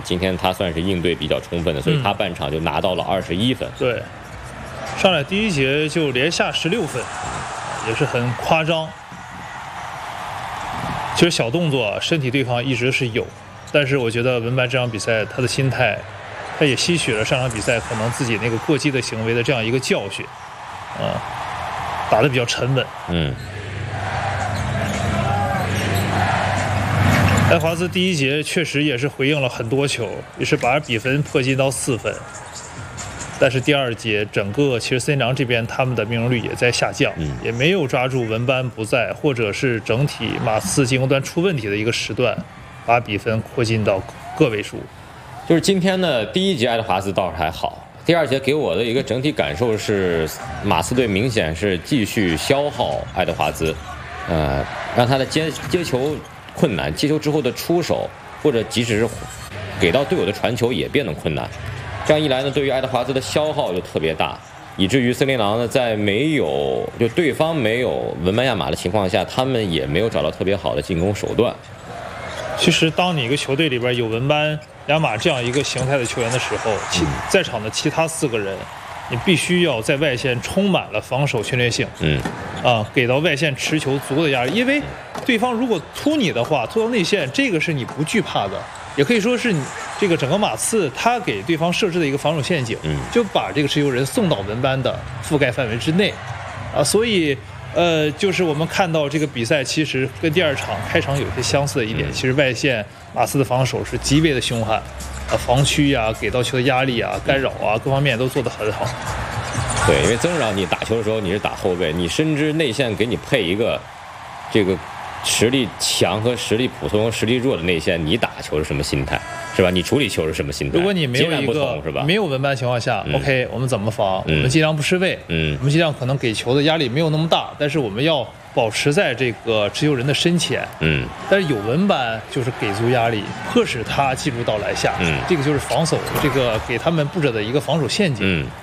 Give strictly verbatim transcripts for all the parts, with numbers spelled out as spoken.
今天他算是应对比较充分的，所以他半场就拿到了二十一分。 嗯、对，上来第一节就连下十六分，也是很夸张。其实小动作身体对方一直是有，但是我觉得文班这场比赛他的心态，他也吸取了上场比赛可能自己那个过激的行为的这样一个教训，啊、呃，打得比较沉稳。 嗯。 爱华兹第一节确实也是回应了很多球，也是把比分迫近到四分。但是第二节整个其实森林狼这边他们的命中率也在下降， 嗯、 也没有抓住文班不在或者是整体马刺进攻端出问题的一个时段，把比分扩进到个位数。 就是今天呢，第一节爱德华兹倒是还好，第二节给我的一个整体感受是，马刺队明显是继续消耗爱德华兹，呃，让他的接接球困难，接球之后的出手，或者即使是给到队友的传球也变得困难。这样一来呢，对于爱德华兹的消耗就特别大，以至于森林狼呢在没有就对方没有文班亚马的情况下，他们也没有找到特别好的进攻手段。 其实当你一个球队里边有文班亚马这样一个形态的球员的时候，其在场的其他四个人，你必须要在外线充满了防守侵略性， 嗯， 啊，给到外线持球足够的压力，因为对方如果突你的话，突到内线，这个是你不惧怕的，也可以说是你这个整个马刺他给对方设置的一个防守陷阱， 嗯， 就把这个持球人送到文班的覆盖范围之内，啊，所以呃，就是我们看到这个比赛其实跟第二场开场有些相似的一点， 嗯、 其实外线马刺的防守是极为的凶悍。啊，防区呀、啊，给到球的压力啊、干扰啊，各方面都做得很好。 对，因为曾让你打球的时候你是打后卫，你深知内线给你配一个这个实力强和实力普通、实力弱的内线，你打球是什么心态，是吧？你处理球是什么心态？ 如果你没有一个是吧？ 没有文班情况下、嗯、，OK， 我们怎么防？ 嗯、 我们尽量不失位， 嗯， 我们尽量可能给球的压力没有那么大，但是我们要保持在这个持球人的身前， 嗯， 但是有文班就是给足压力，迫使他进入到篮下， 嗯， 这个就是防守，这个给他们布置的一个防守陷阱， 嗯。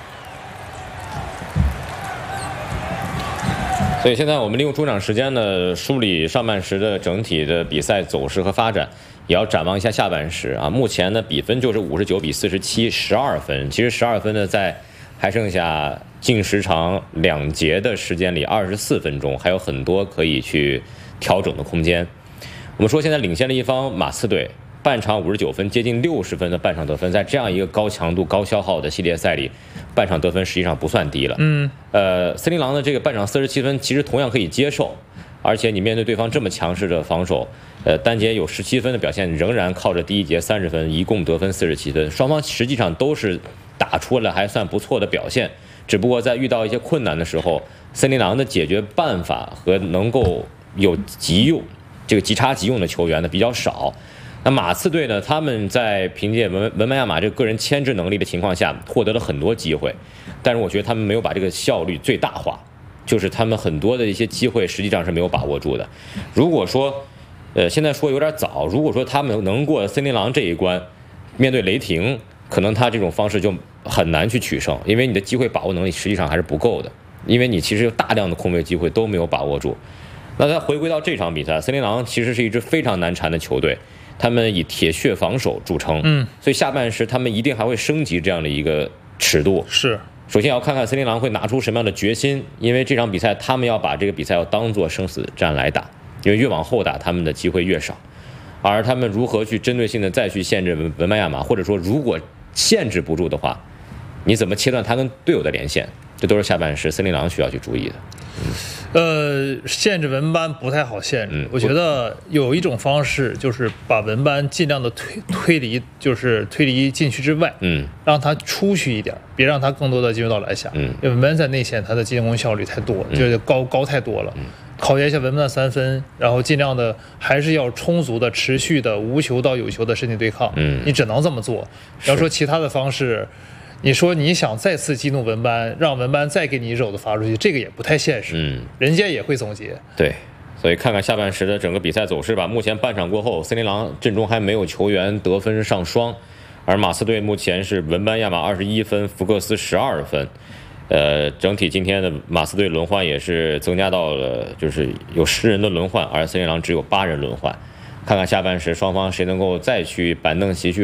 所以现在我们利用中场时间呢，梳理上半时的整体的比赛走势和发展，也要展望一下下半时啊。目前呢，比分就是五十九比四十七，十二分。其实十二分呢，在还剩下近时长两节的时间里，二十四分钟，还有很多可以去调整的空间。我们说现在领先的一方马刺队，半场五十九分，接近六十分的半场得分，在这样一个高强度、高消耗的系列赛里，半场得分实际上不算低了。 嗯， 呃，森林狼的这个半场四十七分，其实同样可以接受，而且你面对对方这么强势的防守，呃，单节有十七分的表现，仍然靠着第一节三十分，一共得分四十七分，双方实际上都是打出了还算不错的表现，只不过在遇到一些困难的时候，森林狼的解决办法和能够有急用这个即插即用的球员呢比较少。那马刺队呢，他们在凭借文文班亚马这个个人牵制能力的情况下，获得了很多机会，但是我觉得他们没有把这个效率最大化，就是他们很多的一些机会实际上是没有把握住的。如果说，呃，现在说有点早，如果说他们能过森林狼这一关，面对雷霆，可能他这种方式就很难去取胜，因为你的机会把握能力实际上还是不够的，因为你其实有大量的空位机会都没有把握住。那再回归到这场比赛，森林狼其实是一支非常难缠的球队。他们以铁血防守著称， 嗯， 所以下半时他们一定还会升级这样的一个尺度。 是， 首先要看看森林狼会拿出什么样的决心，因为这场比赛他们要把这个比赛要当作生死战来打，因为越往后打他们的机会越少，而他们如何去针对性的再去限制文文班亚马，或者说如果限制不住的话，你怎么切断他跟队友的连线，这都是下半时森林狼需要去注意的。嗯呃，限制文班不太好限制， 嗯、 我觉得有一种方式就是把文班尽量的推推离，就是推离禁区之外， 嗯， 让他出去一点，别让他更多的进入到篮下， 嗯， 因为文班在内线他的进攻效率太多， 嗯、 就是高高太多了， 嗯， 考验一下文班的三分，然后尽量的还是要充足的、持续的无球到有球的身体对抗， 嗯， 你只能这么做。要说其他的方式。你说你想再次激怒文班，让文班再给你一肘子发出去，这个也不太现实。 嗯， 人家也会总结。 对，所以看看下半时的整个比赛走势吧。目前半场过后，森林狼阵中还没有球员得分上双，而马刺队目前是文班亚马二十一分，福克斯十二分。呃，整体今天的马刺队轮换也是增加到了，就是有十人的轮换，而森林狼只有八人轮换。看看下半时双方谁能够再去板凳席去